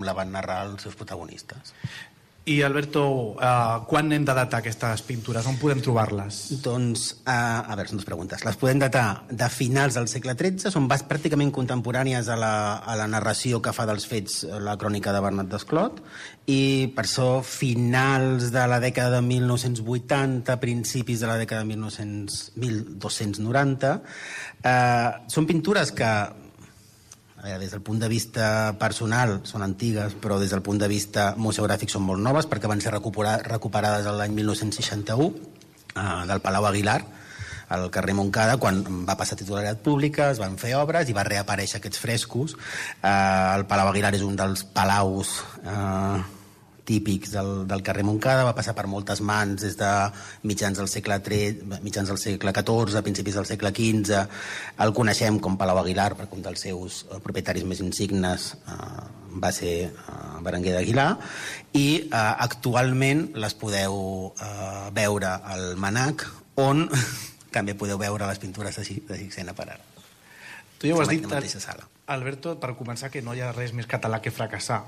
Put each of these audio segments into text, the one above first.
la van narrar els seus protagonistes. I Alberto, quan hem de datar aquestes pintures? On podem trobar-les? Doncs, a veure, són dues preguntes. Les podem datar de finals del segle XIII, són pràcticament contemporànies a la narració que fa dels fets la crònica de Bernat Desclot, i per això finals de la dècada de 1980, principis de la dècada de 1290. Són pintures que, des del punt de vista personal són antigues, però des del punt de vista museogràfic són molt noves, perquè van ser recuperades l'any 1961 del Palau Aguilar al carrer Montcada, quan va passar a titularitat pública, es van fer obres i va reaparèixer aquests frescos. El Palau Aguilar és un dels palaus típics del carrer Montcada, va passar per moltes mans des de mitjans del segle XIV, principis del segle XV. El coneixem com Palau Aguilar perquè un dels seus propietaris més insignes va ser Berenguer d'Aguilar, i actualment les podeu veure al MNAC, on també podeu veure les pintures de Sixena per ara. Tu ja ho has dit, Alberto, per començar, que no hi ha res més català que fracassar.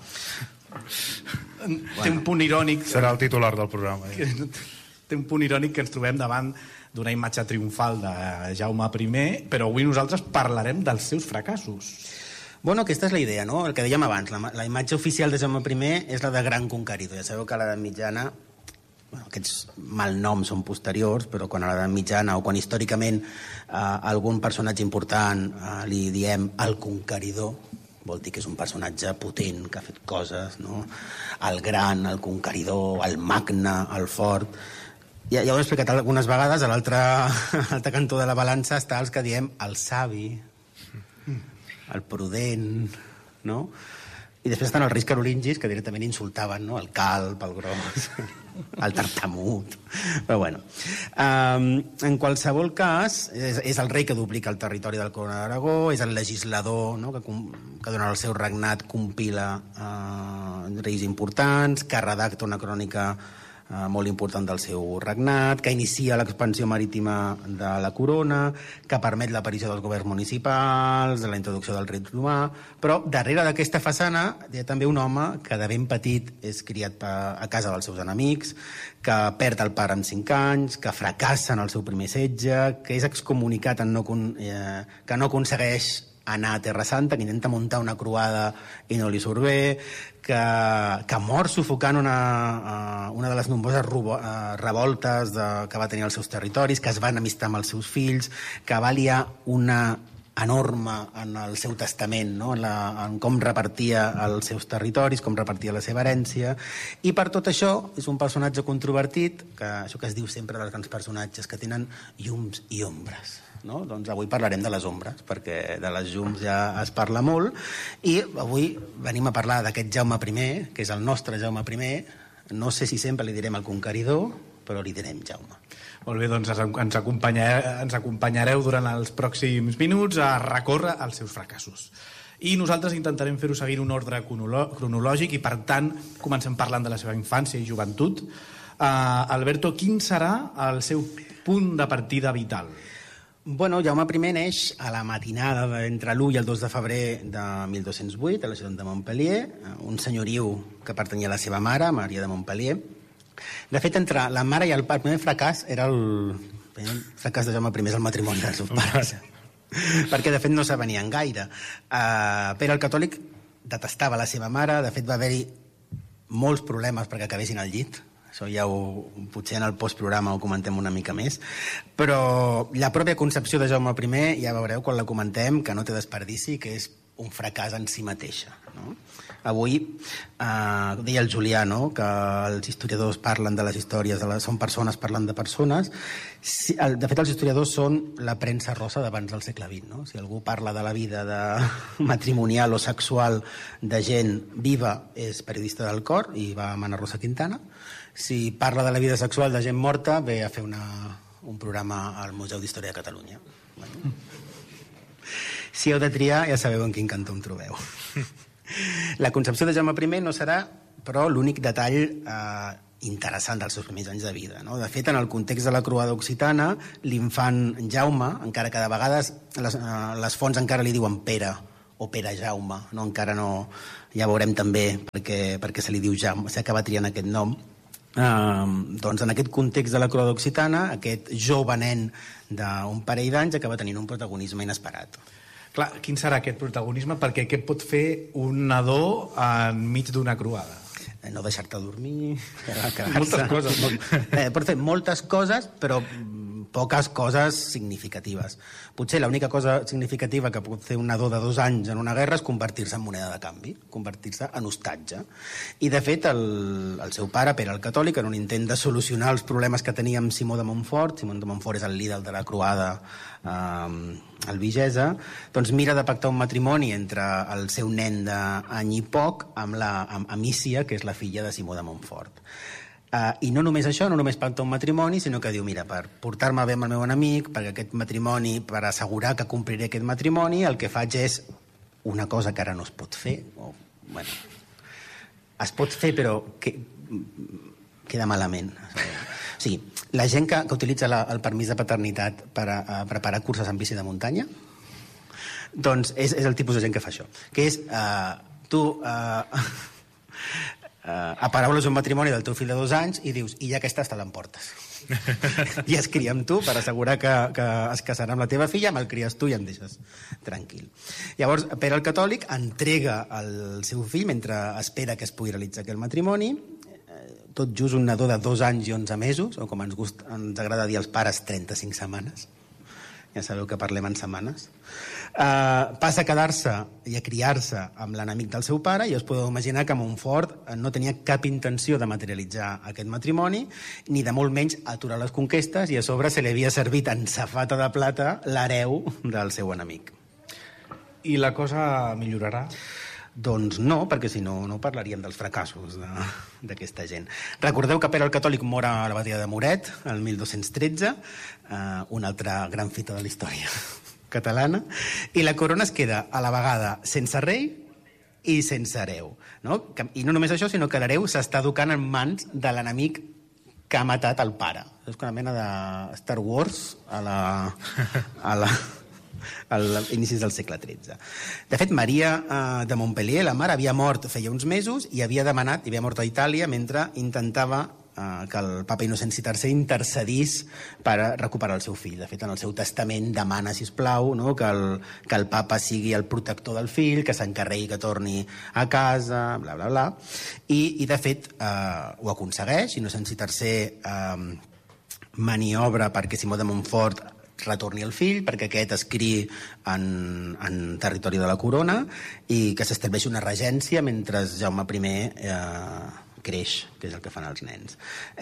Té un punt irònic... Serà el titular del programa. Té un punt irònic que ens trobem davant d'una imatge triomfal de Jaume I, però avui nosaltres parlarem dels seus fracassos. Bueno, aquesta és la idea, no? El que dèiem abans, la imatge oficial de Jaume I és la de gran conqueridor. Ja sabeu que a l'edat mitjana, aquests malnoms són posteriors, però quan a l'edat mitjana o quan històricament algun personatge important li diem el conqueridor, vol dir que és un personatge potent, que ha fet coses, no? El gran, el conqueridor, el magne, el fort. Ja ho he explicat algunes vegades, a l'altre cantó de la balança està els que diem el savi, el prudent, no? I després estan els reis carolingis, que directament insultaven, no? El calb, el gros, el tartamut. Però bueno, en qualsevol cas, és el rei que duplica el territori del Corona d'Aragó, és el legislador, no? que durant el seu regnat compila reis importants, que redacta una crònica molt important del seu regnat, que inicia l'expansió marítima de la corona, que permet l'aparició dels governs municipals, de la introducció del dret romà, però darrere d'aquesta façana hi ha també un home que de ben petit és criat a casa dels seus enemics, que perd el pare amb 5 anys, que fracassa en el seu primer setge, que és excomunicat, que no aconsegueix anar a Terra Santa, que intenta muntar una croada i no li surt bé, que mor sufocant una de les nombroses revoltes que va tenir als seus territoris, que es va enemistar amb els seus fills, que va liar una enorme en el seu testament, no? en com repartia els seus territoris, com repartia la seva herència, i per tot això és un personatge controvertit, això que es diu sempre dels grans personatges, que tenen llums i ombres. No? Doncs avui parlarem de les ombres, perquè de les llums ja es parla molt, i avui venim a parlar d'aquest Jaume I, que és el nostre Jaume I. No sé si sempre li direm el conqueridor, però li direm Jaume. Molt bé, doncs ens acompanyareu durant els pròxims minuts a recórrer els seus fracassos. I nosaltres intentarem fer-ho seguir un ordre cronològic i, per tant, comencem parlant de la seva infància i joventut. Alberto, quin serà el seu punt de partida vital? Bueno, Jaume I neix a la matinada entre l'1 i el 2 de febrer de 1208 a la ciutat de Montpellier, un senyoriu que pertanyia a la seva mare, Maria de Montpellier. De fet, entre la mare i el primer fracàs era el fracàs de Jaume I, és el matrimoni dels seus pares. Perquè, de fet, no s'avenien gaire. Pere el Catòlic detestava la seva mare, de fet, va haver-hi molts problemes perquè acabessin al llit. Això ja potser en el postprograma ho comentem una mica més, però la pròpia concepció de Jaume I, ja veureu quan la comentem, que no té desperdici, que és un fracàs en si mateixa, no? Avui, deia el Julià, no?, que els historiadors parlen de les històries, són persones parlant de persones. De fet, els historiadors són la premsa rosa d'abans del segle XX, no? Si algú parla de la vida matrimonial o sexual de gent viva, és periodista del Cor i va a Mana Rosa Quintana. Si parla de la vida sexual de gent morta, ve a fer un programa al Museu d'Història de Catalunya. Bueno. Si heu de triar, ja sabeu en quin cantó em trobeu. La concepció de Jaume I no serà, però, l'únic detall interessant dels seus primers anys de vida, no? De fet, en el context de la croada occitana, l'infant Jaume, encara que de vegades les fonts encara li diuen Pere o Pere Jaume, no? Encara no, ja veurem també perquè se li diu Jaume, s'acaba triant aquest nom. Doncs en aquest context de la croada occitana, aquest jove nen d'un parell d'anys acaba tenint un protagonisme inesperat. Clar, quin serà aquest protagonisme? Perquè què pot fer un nadó enmig d'una croada? No deixar-te dormir, moltes coses. Pot fer moltes coses, però poques coses significatives. Potser l'única cosa significativa que pot fer un nadó de 2 anys en una guerra és convertir-se en moneda de canvi, convertir-se en hostatge. I, de fet, el seu pare, Pere el Catòlic, en un intent de solucionar els problemes que tenia amb Simó de Montfort, Simó de Montfort és el líder de la croada albigesa, doncs mira de pactar un matrimoni entre el seu nen d'any i poc amb Amícia, que és la filla de Simó de Montfort. I no només això, no només pacta un matrimoni, sinó que diu, mira, per portar-me bé amb el meu enemic, perquè aquest matrimoni, per assegurar que compliré aquest matrimoni, el que faig és una cosa que ara no es pot fer, o, bueno, es pot fer, però queda malament. O sigui, la gent que utilitza el permís de paternitat per preparar curses en bici de muntanya, doncs és el tipus de gent que fa això, que és, tu aparaules un matrimoni del teu fill de 2 anys i dius, i ja que estàs, te l'emportes. I es cria amb tu per assegurar que es casarà amb la teva filla, me'l cries tu i em deixes tranquil. Llavors, Pere el Catòlic entrega el seu fill mentre espera que es pugui realitzar aquell matrimoni, tot just un nadó de 2 anys i 11 mesos, o com ens agrada dir als pares, 35 setmanes. Ja sabeu que parlem en setmanes. Passa a quedar-se i a criar-se amb l'enemic del seu pare, i us podeu imaginar que Montfort no tenia cap intenció de materialitzar aquest matrimoni, ni de molt menys aturar les conquestes, i a sobre se li havia servit en safata de plata l'hereu del seu enemic. I la cosa millorarà? Doncs no, perquè si no, no parlaríem dels fracassos d'aquesta gent. Recordeu que Pere el Catòlic mor a la batalla de Moret, el 1213, una altra gran fita de la història catalana, i la corona es queda a la vegada sense rei i sense hereu. No? I no només això, sinó que l'hereu s'està educant en mans de l'enemic que ha matat el pare. És una mena de Star Wars a inicis del segle XIII. De fet, Maria de Montpellier, la mare, havia mort feia uns mesos i havia mort a Itàlia mentre intentava que el papa Innocenci III intercedís per recuperar el seu fill. De fet, en el seu testament demana, sisplau, no, que el papa sigui el protector del fill, que s'encarregui que torni a casa, bla, bla, bla. I de fet, ho aconsegueix. Innocenci III maniobra perquè Simó de Montfort retorni el fill, perquè aquest es criï en territori de la corona i que s'estableixi una regència mentre Jaume I creix, que és el que fan els nens.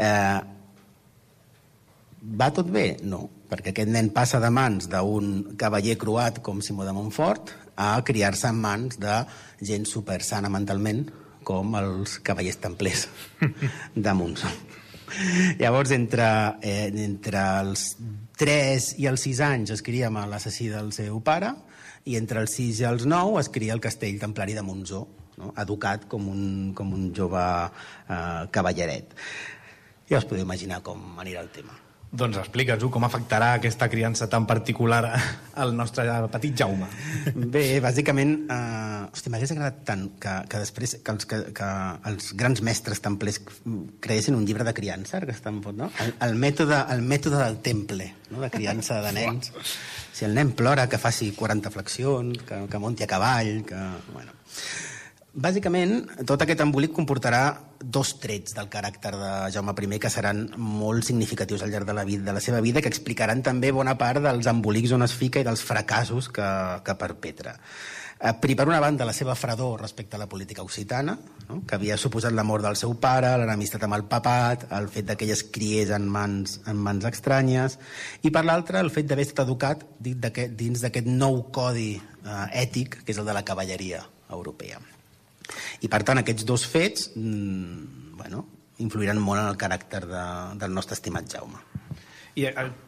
Va tot bé? No, perquè aquest nen passa de mans d'un cavaller croat com Simó de Montfort a criar-se en mans de gent supersana mentalment com els cavallers templers de Montsó. Llavors, entre els 3 i els 6 anys es cria amb l'assassí del seu pare, i entre els 6 i els 9 es cria el castell templari de Montsó, no? Educat com un jove cavalleret. Ja us podeu imaginar com anirà el tema. Doncs explica'ns-ho, com afectarà aquesta criança tan particular al nostre petit Jaume. Bé, bàsicament, m'hagués agradat tant que després que els grans mestres templers creessin un llibre de criança, que està en fot, no? El mètode del temple, no? De criança de nens. Si el nen plora, que faci 40 flexions, que munti a cavall, que... Bueno. Bàsicament, tot aquest embolic comportarà 2 trets del caràcter de Jaume I que seran molt significatius al llarg de la seva vida, que explicaran també bona part dels embolics on es fica i dels fracassos que perpetra. Per una banda, la seva fredor respecte a la política occitana, no? Que havia suposat la mort del seu pare, l'enemistat amb el papat, el fet que ell es criés en mans estranyes, i per l'altra, el fet d'haver estat educat dins d'aquest nou codi ètic, que és el de la cavalleria europea. I, per tant, aquests 2 fets influiran molt en el caràcter del nostre estimat Jaume. I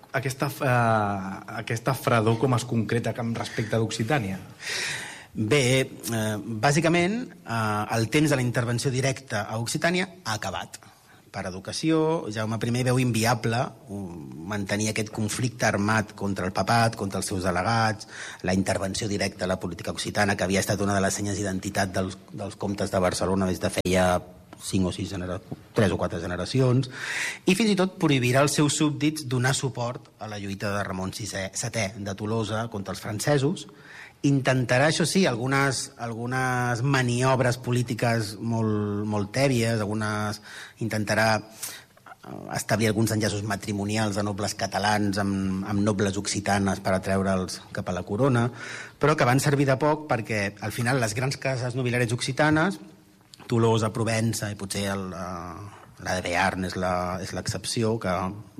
aquesta fredor com es concreta respecte d'Occitània? Bé, bàsicament, el temps de la intervenció directa a Occitània ha acabat. per educació. Jaume I veu inviable mantenir aquest conflicte armat contra el papat, contra els seus delegats, la intervenció directa a la política occitana, que havia estat una de les senyes d'identitat dels comtes de Barcelona des de feia 5 o 6 3 o 4 generacions, i fins i tot prohibirà als seus súbdits donar suport a la lluita de Ramon VII de Tolosa contra els francesos. Intentarà, això sí, algunes maniobres polítiques molt tèbies, intentarà establir alguns enllaços matrimonials de nobles catalans amb nobles occitanes per atreure'ls cap a la corona, però que van servir de poc perquè al final les grans cases nobiliàries occitanes, Tolosa, Provença i potser la de Bearn és l'excepció, que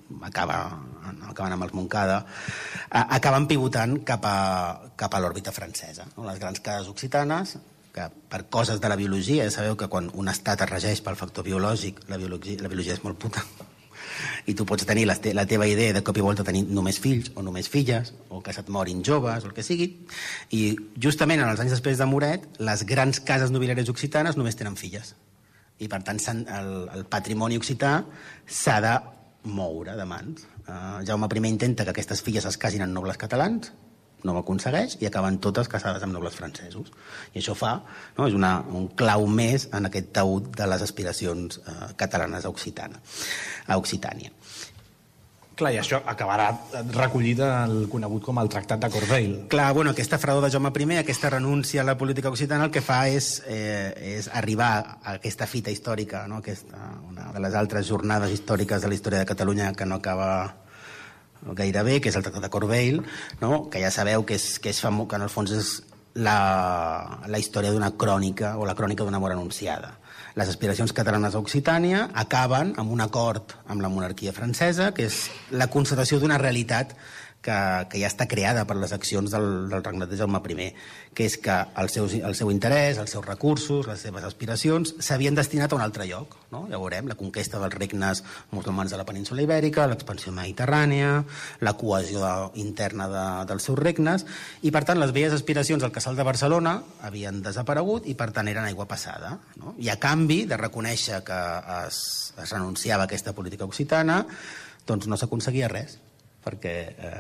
acaben amb els Montcada, acaben pivotant cap a l'òrbita francesa. Les grans cases occitanes, que per coses de la biologia, ja sabeu que quan un estat es regeix pel factor biològic, la biologia és molt puta, i tu pots tenir la teva idea de cop i volta tenir només fills o només filles, o que se't morin joves, o el que sigui, i justament en els anys després de Muret, les grans cases nobiliàries occitanes només tenen filles. I per tant el patrimoni occità s'ha de moure de mans. Jaume I intenta que aquestes filles es casin amb nobles catalans, no ho aconsegueix, i acaben totes casades amb nobles francesos. I això fa, no, és un clau més en aquest taüt de les aspiracions catalanes a Occitània. Clar, i això acabarà recollit el conegut com el Tractat de Corbeil. Clar, bueno, aquesta fredor de Jaume I, aquesta renúncia a la política occitana, el que fa és arribar a aquesta fita històrica, no? Una de les altres jornades històriques de la història de Catalunya que no acaba gairebé, que és el Tractat de Corbeil, no? Que ja sabeu que és famós, que en el fons és la història d'una crònica o la crònica d'una mort anunciada. Les aspiracions catalanes a Occitània acaben amb un acord amb la monarquia francesa, que és la constatació d'una realitat que ja està creada per les accions del regnat de Jaume I, que és que el seu interès, els seus recursos, les seves aspiracions s'havien destinat a un altre lloc, no? Ja veurem, la conquesta dels regnes musulmans de la península ibèrica, l'expansió mediterrània, la cohesió interna dels seus regnes, i per tant les velles aspiracions al casal de Barcelona havien desaparegut i per tant eren aigua passada, no? I a canvi de reconèixer que es renunciava a aquesta política occitana, doncs no s'aconseguia res, perquè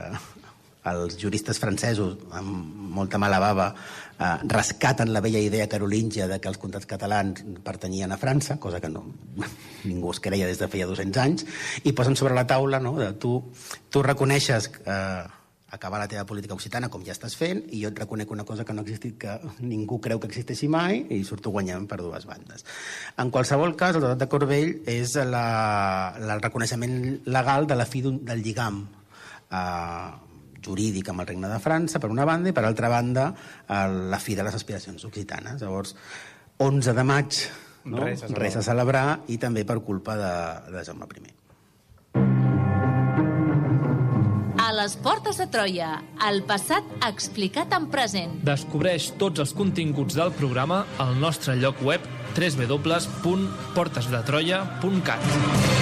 els juristes francesos, amb molta mala bava, rescaten la vella idea carolíngia de que els comtats catalans pertanyien a França, cosa que ningú es creia des de feia 200 anys, i posen sobre la taula, no, de tu reconeixes acabar la teva política occitana com ja estàs fent, i jo et reconec una cosa que no ha existit, que ningú creu que existeixi mai, i surto guanyant per dues bandes. En qualsevol cas, el Tractat de Corbeil és el reconeixement legal de la fi del lligam jurídic amb el Regne de França, per una banda, i per altra banda la fi de les aspiracions occitanes. Llavors, 11 de maig, no? Res a celebrar, i també per culpa de Jaume I. A les portes de Troia, el passat explicat en present. Descobreix tots els continguts del programa al nostre lloc web www.portesdetroia.cat.